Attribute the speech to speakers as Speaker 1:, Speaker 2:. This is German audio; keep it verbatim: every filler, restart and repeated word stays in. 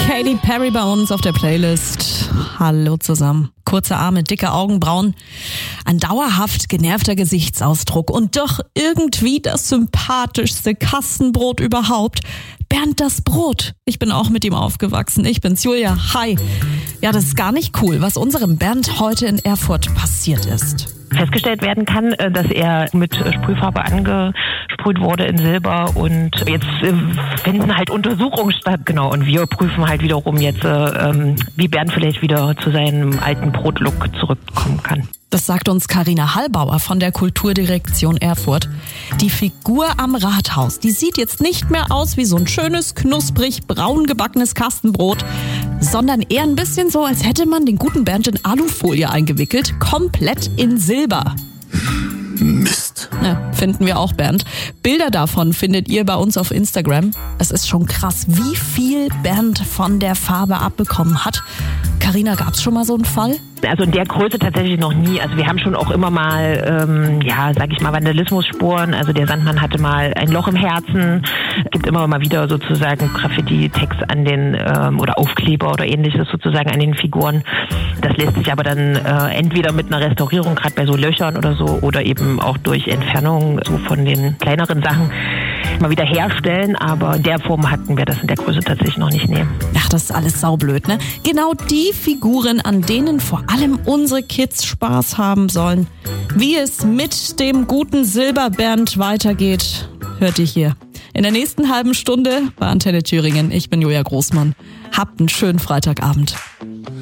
Speaker 1: Katy Perry bei uns auf der Playlist. Hallo zusammen. Kurze Arme, dicke Augenbrauen, ein dauerhaft genervter Gesichtsausdruck und doch irgendwie das sympathischste Kastenbrot überhaupt. Bernd das Brot. Ich bin auch mit ihm aufgewachsen. Ich bin's, Julia. Hi. Ja, das ist gar nicht cool, was unserem Bernd heute in Erfurt passiert ist.
Speaker 2: Festgestellt werden kann, dass er mit Sprühfarbe angesprüht wurde in Silber und jetzt finden halt Untersuchungen statt, genau, und wir prüfen halt wiederum jetzt, wie Bernd vielleicht wieder zu seinem alten Brotlook zurückkommen kann.
Speaker 1: Das sagt uns Carina Hallbauer von der Kulturdirektion Erfurt. Die Figur am Rathaus, die sieht jetzt nicht mehr aus wie so ein schönes, knusprig, braun gebackenes Kastenbrot, sondern eher ein bisschen so, als hätte man den guten Bernd in Alufolie eingewickelt, komplett in Silber.
Speaker 3: Mist.
Speaker 1: Ja, finden wir auch, Bernd. Bilder davon findet ihr bei uns auf Instagram. Es ist schon krass, wie viel Bernd von der Farbe abbekommen hat. Carina, gab's schon mal so einen Fall?
Speaker 2: Also in der Größe tatsächlich noch nie. Also wir haben schon auch immer mal, ähm, ja, sag ich mal, Vandalismusspuren. Also der Sandmann hatte mal ein Loch im Herzen. Es gibt immer mal wieder sozusagen Graffiti-Text an den, ähm, oder Aufkleber oder ähnliches sozusagen an den Figuren. Das lässt sich aber dann äh, entweder mit einer Restaurierung, gerade bei so Löchern oder so, oder eben auch durch Entfernung so von den kleineren Sachen mal wieder herstellen, aber in der Form hatten wir das in der Größe tatsächlich noch nicht nehmen.
Speaker 1: Ach, das ist alles saublöd, ne? Genau die Figuren, an denen vor allem unsere Kids Spaß haben sollen. Wie es mit dem guten Silberbernd weitergeht, hört ihr hier. In der nächsten halben Stunde bei Antenne Thüringen. Ich bin Julia Großmann. Habt einen schönen Freitagabend.